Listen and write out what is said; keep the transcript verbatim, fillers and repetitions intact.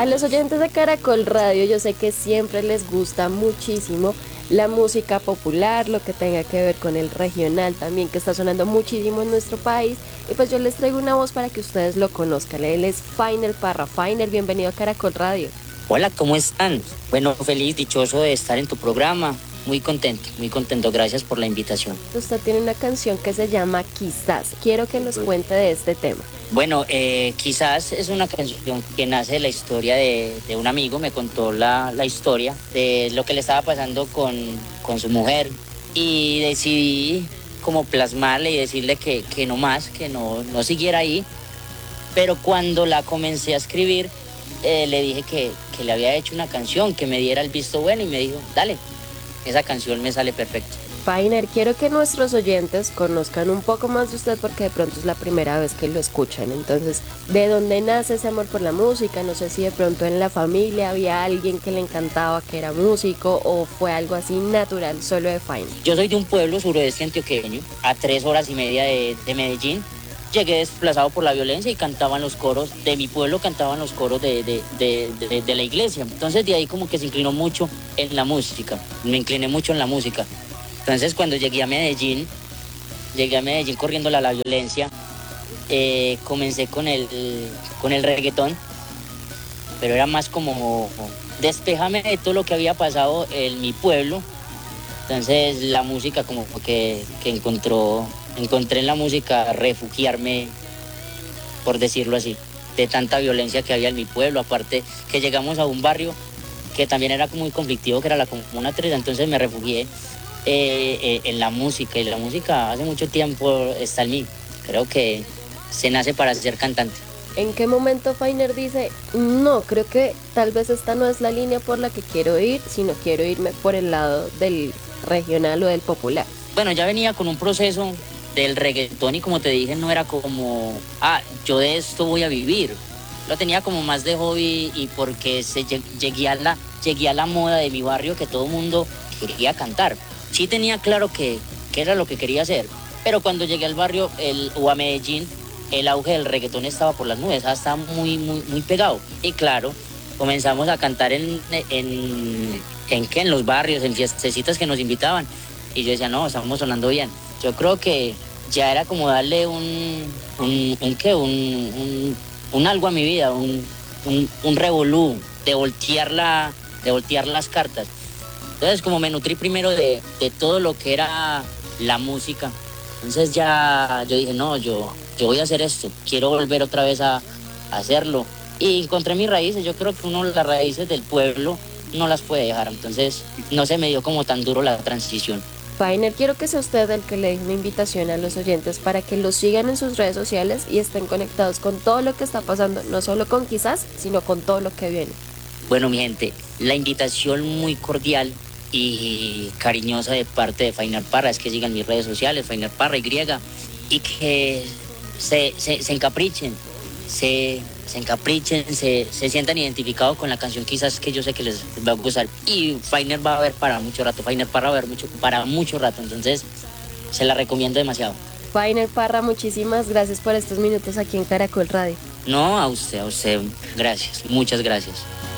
A los oyentes de Caracol Radio, yo sé que siempre les gusta muchísimo la música popular, lo que tenga que ver con el regional también, que está sonando muchísimo en nuestro país. Y pues yo les traigo una voz para que ustedes lo conozcan. Él es Fainer Parra. Fainer, bienvenido a Caracol Radio. Hola, ¿cómo están? Bueno, feliz, dichoso de estar en tu programa. Muy contento, muy contento. Gracias por la invitación. Usted tiene una canción que se llama Quizás. Quiero que nos cuente de este tema. Bueno, eh, quizás es una canción que nace de la historia de, de un amigo. Me contó la, la historia de lo que le estaba pasando con, con su mujer y decidí como plasmarle y decirle que, que no más, que no, no siguiera ahí. Pero cuando la comencé a escribir, eh, le dije que, que le había hecho una canción, que me diera el visto bueno y me dijo, dale, esa canción me sale perfecto. Fainer, quiero que nuestros oyentes conozcan un poco más de usted porque de pronto es la primera vez que lo escuchan. Entonces, ¿de dónde nace ese amor por la música? No sé si de pronto en la familia había alguien que le encantaba, que era músico, o fue algo así natural solo de Fainer. Yo soy de un pueblo suroeste antioqueño, a tres horas y media de, de Medellín. Llegué desplazado por la violencia y cantaban los coros de mi pueblo, cantaban los coros de, de, de, de, de la iglesia. Entonces de ahí como que se inclinó mucho en la música, me incliné mucho en la música. Entonces cuando llegué a Medellín, llegué a Medellín corriendo la, la violencia, eh, comencé con el, con el reggaetón, pero era más como despéjame de todo lo que había pasado en mi pueblo. Entonces la música como que, que encontró, encontré en la música refugiarme, por decirlo así, de tanta violencia que había en mi pueblo. Aparte que llegamos a un barrio que también era muy conflictivo, que era la Comuna tres, entonces me refugié eh, eh, en la música. Y la música hace mucho tiempo está en mí. Creo que se nace para ser cantante. ¿En qué momento Fainer dice, no, creo que tal vez esta no es la línea por la que quiero ir, sino quiero irme por el lado del regional o del popular? Bueno, ya venía con un proceso del reggaetón y como te dije, no era como, ah, yo de esto voy a vivir. Lo tenía como más de hobby y porque se, llegué, a la, llegué a la moda de mi barrio que todo el mundo quería cantar. Sí tenía claro que, que era lo que quería hacer, pero cuando llegué al barrio el, o a Medellín, el auge del reggaetón estaba por las nubes, estaba muy, muy, muy pegado. Y claro, comenzamos a cantar en, en, en, ¿qué? En los barrios, en fiestecitas que nos invitaban. Y yo decía, no, estamos sonando bien. Yo creo que ya era como darle un, un, un ¿qué? Un, un, un algo a mi vida, un, un, un revolú, de voltear, la, de voltear las cartas. Entonces, como me nutrí primero de, de todo lo que era la música, entonces ya yo dije, no, yo, yo voy a hacer esto, quiero volver otra vez a, a hacerlo. Y encontré mis raíces. Yo creo que uno las raíces del pueblo no las puede dejar, entonces no se me dio como tan duro la transición. Fainer, quiero que sea usted el que le deje una invitación a los oyentes para que lo sigan en sus redes sociales y estén conectados con todo lo que está pasando, no solo con Quizás, sino con todo lo que viene. Bueno, mi gente, la invitación muy cordial y cariñosa de parte de Fainer Parra es que sigan mis redes sociales, Fainer Parra Y, y que se, se, se encaprichen, se, se encaprichen, se, se sientan identificados con la canción Quizás, que yo sé que les va a gustar. Y Fainer va a ver para mucho rato, Fainer Parra va a ver mucho, para mucho rato, entonces se la recomiendo demasiado. Fainer Parra, muchísimas gracias por estos minutos aquí en Caracol Radio. No, a usted, a usted, gracias, muchas gracias.